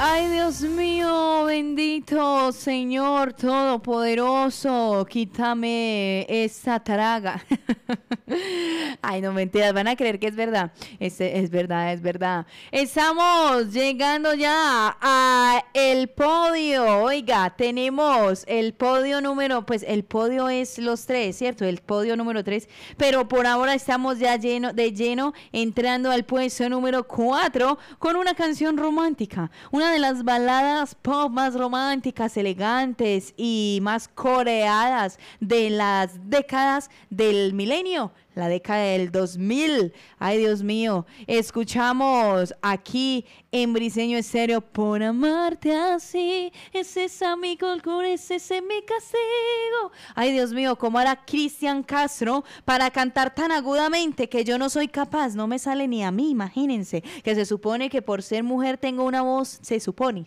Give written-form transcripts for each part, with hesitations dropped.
Ay, Dios mío, bendito Señor Todopoderoso, quítame esa traga. Ay, no mentiras, van a creer que es verdad. Es verdad, es verdad. Estamos llegando ya a el podio. Oiga, tenemos el podio número, pues el podio es los 3, ¿cierto? El podio número 3, pero por ahora estamos ya de lleno entrando al puesto número 4 con una canción romántica, una de las baladas pop más románticas, elegantes y más coreadas de las décadas del milenio, la década del 2000. Ay, Dios mío, escuchamos aquí en Briseño Estéreo, por amarte así, ese es mi color, ese es mi castigo. Ay, Dios mío, cómo hará Cristian Castro para cantar tan agudamente que yo no soy capaz, no me sale ni a mí, imagínense, que se supone que por ser mujer tengo una voz, se supone,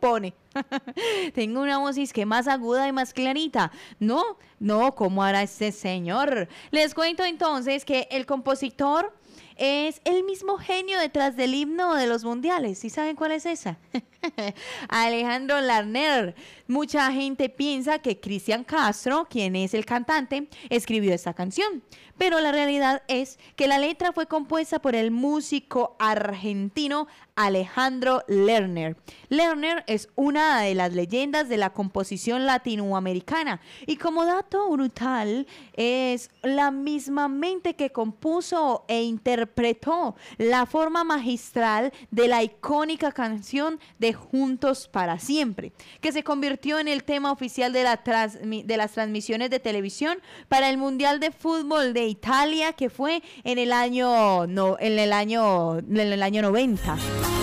tengo una voz que más aguda y más clarita. No, ¿cómo hará este señor? Les cuento entonces que el compositor es el mismo genio detrás del himno de los mundiales. ¿Sí saben cuál es esa? Alejandro Lerner. Mucha gente piensa que Cristian Castro, quien es el cantante, escribió esta canción, pero la realidad es que la letra fue compuesta por el músico argentino Alejandro Lerner. Lerner es una de las leyendas de la composición latinoamericana y, como dato brutal, es la misma mente que compuso e interpretó la forma magistral de la icónica canción de Juntos para Siempre, que se convirtió en el tema oficial de las transmisiones de televisión para el Mundial de Fútbol de Italia, que fue en el año 90.